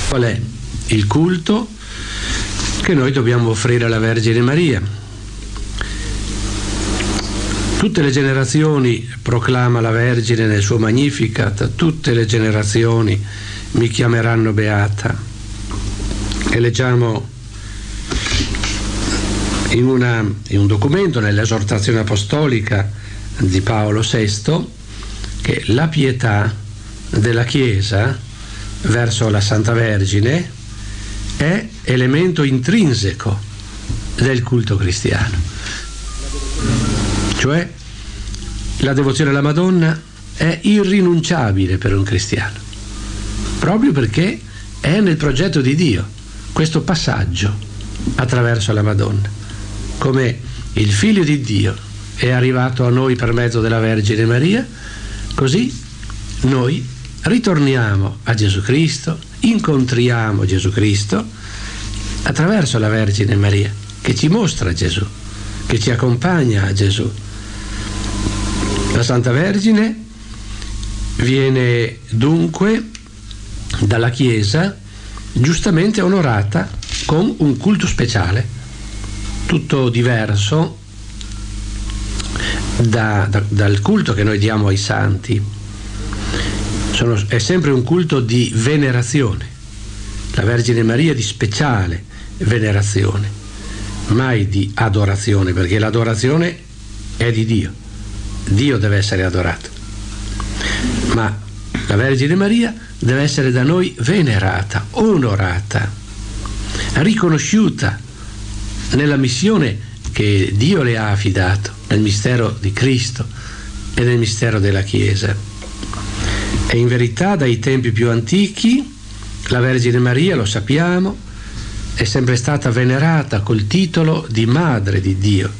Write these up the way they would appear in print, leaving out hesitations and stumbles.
Qual è il culto che noi dobbiamo offrire alla Vergine Maria? Tutte le generazioni, proclama la Vergine nel suo Magnificat, tutte le generazioni mi chiameranno beata. E leggiamo in un documento nell'esortazione apostolica di Paolo VI che la pietà della Chiesa verso la Santa Vergine è elemento intrinseco del culto cristiano. Cioè la devozione alla Madonna è irrinunciabile per un cristiano, proprio perché è nel progetto di Dio questo passaggio attraverso la Madonna. Come il Figlio di Dio è arrivato a noi per mezzo della Vergine Maria, così noi ritorniamo a Gesù Cristo, incontriamo Gesù Cristo attraverso la Vergine Maria, che ci mostra Gesù, che ci accompagna a Gesù. La Santa Vergine viene dunque dalla Chiesa giustamente onorata con un culto speciale, tutto diverso dal culto che noi diamo ai santi. È sempre un culto di venerazione, la Vergine Maria di speciale venerazione, mai di adorazione, perché l'adorazione è di Dio, Dio deve essere adorato, ma la Vergine Maria deve essere da noi venerata, onorata, riconosciuta nella missione che Dio le ha affidato, nel mistero di Cristo e nel mistero della Chiesa. E in verità dai tempi più antichi la Vergine Maria, lo sappiamo, è sempre stata venerata col titolo di Madre di Dio.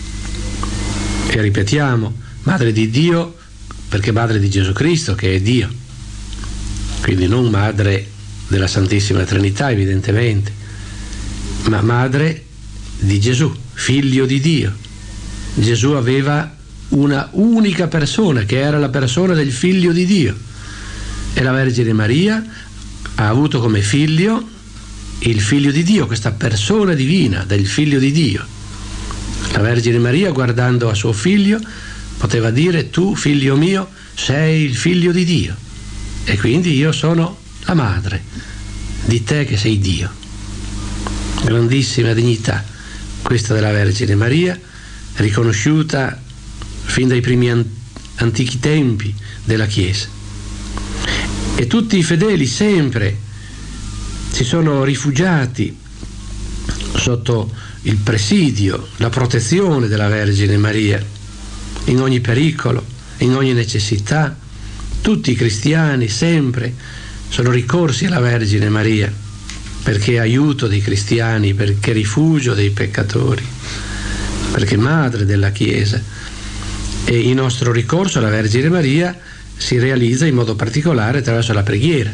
E ripetiamo, Madre di Dio perché Madre di Gesù Cristo, che è Dio, quindi non Madre della Santissima Trinità evidentemente, ma Madre di Gesù, Figlio di Dio. Gesù aveva una unica persona, che era la persona del Figlio di Dio, e la Vergine Maria ha avuto come figlio il Figlio di Dio, questa persona divina del Figlio di Dio. La Vergine Maria, guardando a suo figlio, poteva dire: tu, figlio mio, sei il Figlio di Dio, e quindi io sono la madre di te che sei Dio. Grandissima dignità questa della Vergine Maria, riconosciuta fin dai primi antichi tempi della Chiesa. E tutti i fedeli sempre si sono rifugiati sotto il presidio, la protezione della Vergine Maria in ogni pericolo, in ogni necessità. Tutti i cristiani sempre sono ricorsi alla Vergine Maria perché aiuto dei cristiani, perché rifugio dei peccatori, perché madre della Chiesa. E il nostro ricorso alla Vergine Maria si realizza in modo particolare attraverso la preghiera.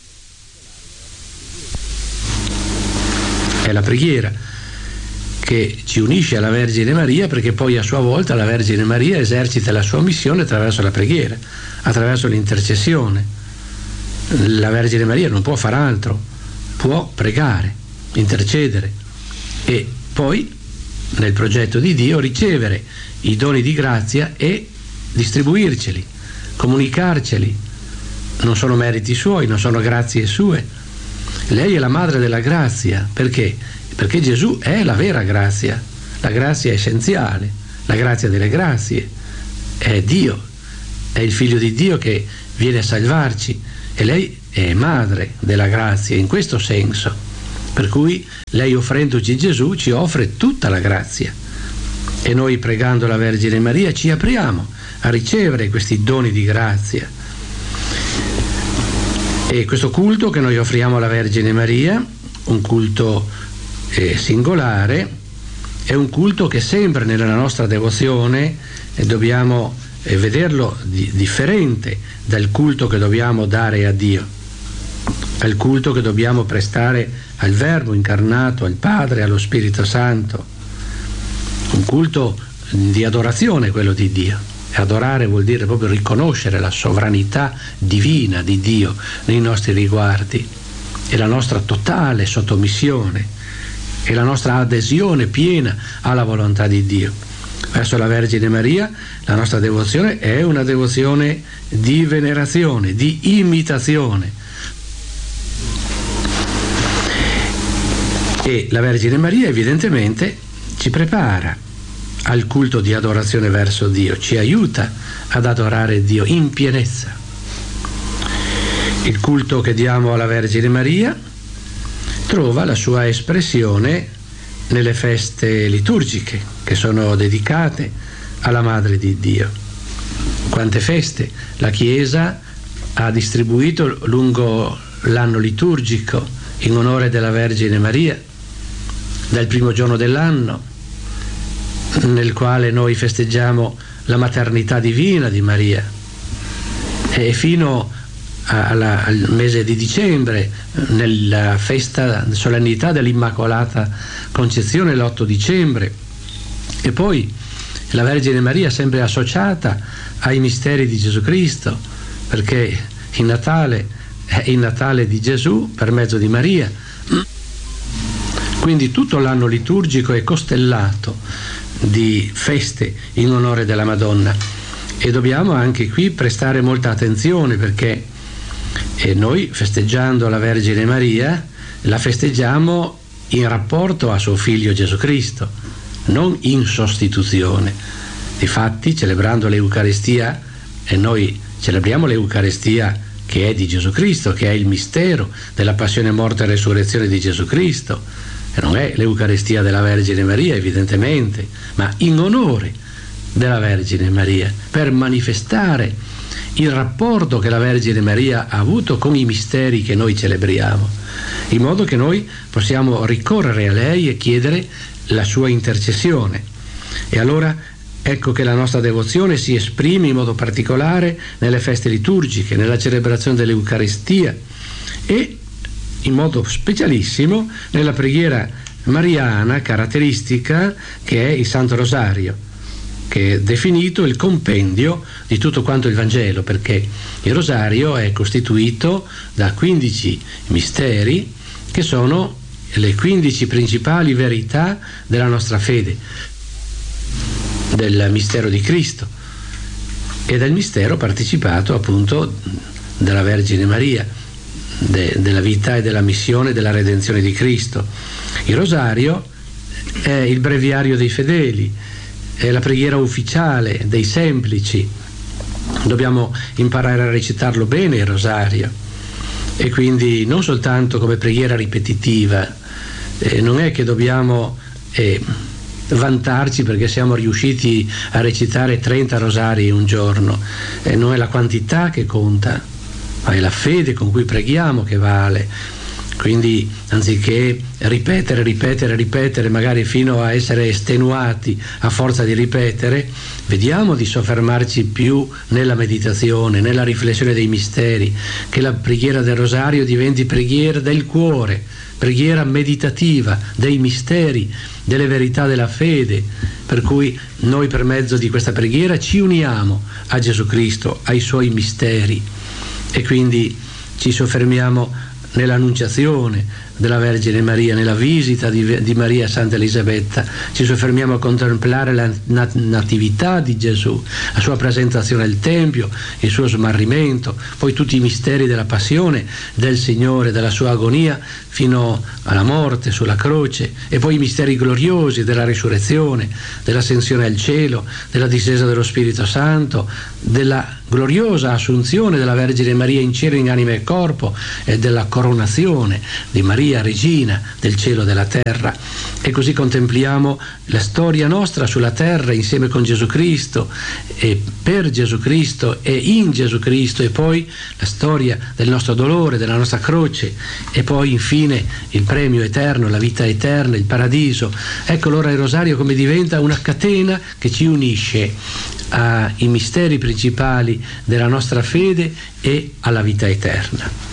È la preghiera che ci unisce alla Vergine Maria, perché poi a sua volta la Vergine Maria esercita la sua missione attraverso la preghiera, attraverso l'intercessione. La Vergine Maria non può far altro, può pregare, intercedere e poi nel progetto di Dio ricevere i doni di grazia e distribuirceli, comunicarceli. Non sono meriti suoi, non sono grazie sue. Lei è la madre della grazia. Perché? Perché Gesù è la vera grazia, la grazia essenziale, la grazia delle grazie. È Dio, è il Figlio di Dio che viene a salvarci, e lei è madre della grazia in questo senso, per cui lei, offrendoci Gesù, ci offre tutta la grazia, e noi, pregando la Vergine Maria, ci apriamo a ricevere questi doni di grazia. E questo culto che noi offriamo alla Vergine Maria, un culto singolare, è un culto che sempre nella nostra devozione dobbiamo vederlo differente dal culto che dobbiamo dare a Dio, al culto che dobbiamo prestare al Verbo incarnato, al Padre, allo Spirito Santo. Un culto di adorazione, quello di Dio. E adorare vuol dire proprio riconoscere la sovranità divina di Dio nei nostri riguardi. è la nostra totale sottomissione, è la nostra adesione piena alla volontà di Dio. Verso la Vergine Maria la nostra devozione è una devozione di venerazione, di imitazione. E la Vergine Maria evidentemente ci prepara al culto di adorazione verso Dio, ci aiuta ad adorare Dio in pienezza. Il culto che diamo alla Vergine Maria trova la sua espressione nelle feste liturgiche che sono dedicate alla Madre di Dio. Quante feste la Chiesa ha distribuito lungo l'anno liturgico in onore della Vergine Maria, dal primo giorno dell'anno, nel quale noi festeggiamo la maternità divina di Maria, e fino al mese di dicembre, nella festa, solennità dell'Immacolata Concezione, l'8 dicembre, e poi la Vergine Maria sempre associata ai misteri di Gesù Cristo, perché il Natale è il Natale di Gesù per mezzo di Maria. Quindi tutto l'anno liturgico è costellato di feste in onore della Madonna, e dobbiamo anche qui prestare molta attenzione, perché noi, festeggiando la Vergine Maria, la festeggiamo in rapporto a suo figlio Gesù Cristo, non in sostituzione. Difatti, celebrando l'Eucaristia, e noi celebriamo l'Eucaristia che è di Gesù Cristo, che è il mistero della passione, morte e resurrezione di Gesù Cristo, e non è l'Eucaristia della Vergine Maria evidentemente, ma in onore della Vergine Maria, per manifestare il rapporto che la Vergine Maria ha avuto con i misteri che noi celebriamo, in modo che noi possiamo ricorrere a lei e chiedere la sua intercessione. E allora ecco che la nostra devozione si esprime in modo particolare nelle feste liturgiche, nella celebrazione dell'Eucaristia, e in modo specialissimo nella preghiera mariana caratteristica che è il Santo Rosario, che è definito il compendio di tutto quanto il Vangelo, perché il Rosario è costituito da 15 misteri che sono le 15 principali verità della nostra fede, del mistero di Cristo e del mistero partecipato appunto della Vergine Maria, della vita e della missione della redenzione di Cristo. Il Rosario è il breviario dei fedeli, è la preghiera ufficiale dei semplici. Dobbiamo imparare a recitarlo bene il Rosario, e quindi non soltanto come preghiera ripetitiva. Non è che dobbiamo vantarci perché siamo riusciti a recitare 30 rosari in un giorno, non è la quantità che conta, ma è la fede con cui preghiamo che vale. Quindi anziché ripetere, magari fino a essere estenuati a forza di ripetere, vediamo di soffermarci più nella meditazione, nella riflessione dei misteri, che la preghiera del Rosario diventi preghiera del cuore, preghiera meditativa dei misteri, delle verità della fede, per cui noi per mezzo di questa preghiera ci uniamo a Gesù Cristo, ai suoi misteri, e quindi ci soffermiamo nell'annunciazione della Vergine Maria, nella visita di Maria a Santa Elisabetta, ci soffermiamo a contemplare la natività di Gesù, la sua presentazione al Tempio, il suo smarrimento, poi tutti i misteri della passione del Signore, della sua agonia fino alla morte sulla croce, e poi i misteri gloriosi della risurrezione, dell'ascensione al cielo, della discesa dello Spirito Santo, della gloriosa assunzione della Vergine Maria in cielo in anima e corpo, e della coronazione di Maria regina del cielo e della terra. E così contempliamo la storia nostra sulla terra insieme con Gesù Cristo, e per Gesù Cristo e in Gesù Cristo, e poi la storia del nostro dolore, della nostra croce, e poi infine il premio eterno, la vita eterna, il paradiso. Ecco allora il Rosario come diventa una catena che ci unisce ai misteri principali della nostra fede e alla vita eterna.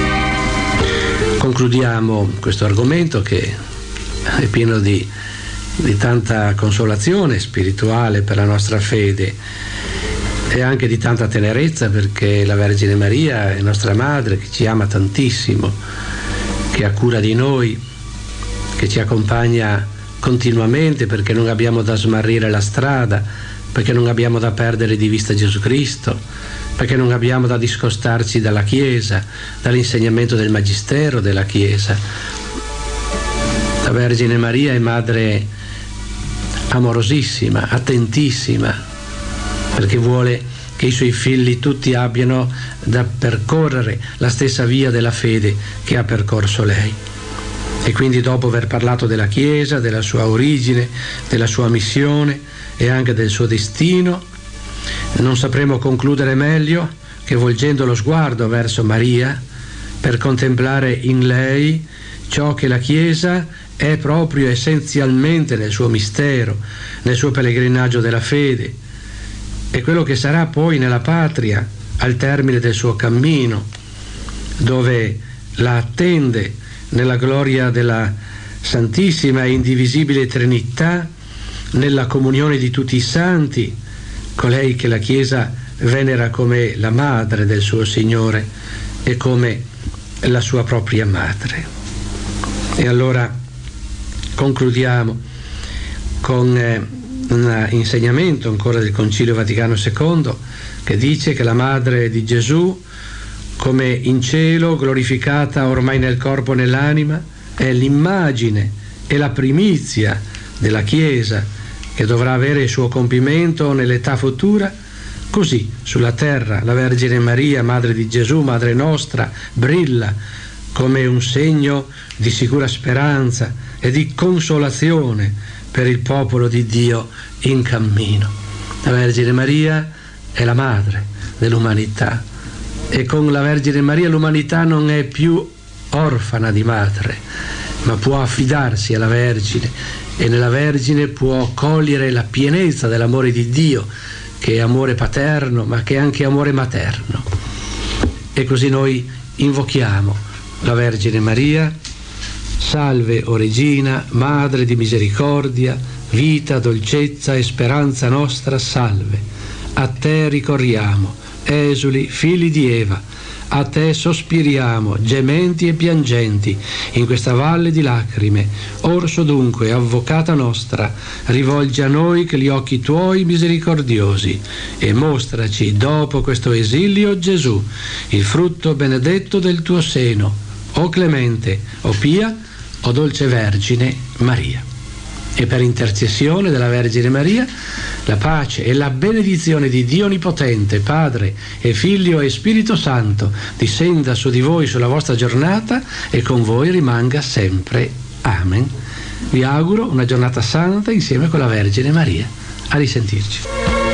Concludiamo questo argomento che è pieno di di tanta consolazione spirituale per la nostra fede e anche di tanta tenerezza, perché la Vergine Maria è nostra madre, che ci ama tantissimo, che ha cura di noi, che ci accompagna continuamente, perché non abbiamo da smarrire la strada, perché non abbiamo da perdere di vista Gesù Cristo, perché non abbiamo da discostarci dalla Chiesa, dall'insegnamento del Magistero della Chiesa. La Vergine Maria è madre amorosissima, attentissima, perché vuole che i suoi figli tutti abbiano da percorrere la stessa via della fede che ha percorso lei. E quindi, dopo aver parlato della Chiesa, della sua origine, della sua missione e anche del suo destino, non sapremo concludere meglio che volgendo lo sguardo verso Maria per contemplare in lei ciò che la Chiesa è proprio essenzialmente nel suo mistero, nel suo pellegrinaggio della fede, e quello che sarà poi nella patria al termine del suo cammino, dove la attende nella gloria della Santissima e Indivisibile Trinità, nella comunione di tutti i santi, colei che la Chiesa venera come la madre del suo Signore e come la sua propria madre. E allora concludiamo con un insegnamento ancora del Concilio Vaticano II, che dice che la madre di Gesù, come in cielo, glorificata ormai nel corpo e nell'anima, è l'immagine e la primizia della Chiesa, che dovrà avere il suo compimento nell'età futura. Così sulla terra la Vergine Maria, madre di Gesù, madre nostra, brilla come un segno di sicura speranza e di consolazione per il popolo di Dio in cammino. La Vergine Maria è la madre dell'umanità, e con la Vergine Maria l'umanità non è più orfana di madre, ma può affidarsi alla Vergine, e nella Vergine può cogliere la pienezza dell'amore di Dio, che è amore paterno ma che è anche amore materno. E così noi invochiamo la Vergine Maria: salve, o Regina, Madre di misericordia, vita, dolcezza e speranza nostra, salve. A te ricorriamo, esuli, figli di Eva, a te sospiriamo, gementi e piangenti, in questa valle di lacrime. Orso dunque, avvocata nostra, rivolgi a noi che gli occhi tuoi misericordiosi, e mostraci dopo questo esilio Gesù, il frutto benedetto del tuo seno, o clemente, o pia, o dolce Vergine Maria. E per intercessione della Vergine Maria, la pace e la benedizione di Dio Onnipotente, Padre e Figlio e Spirito Santo, discenda su di voi, sulla vostra giornata, e con voi rimanga sempre. Amen. Vi auguro una giornata santa insieme con la Vergine Maria. A risentirci.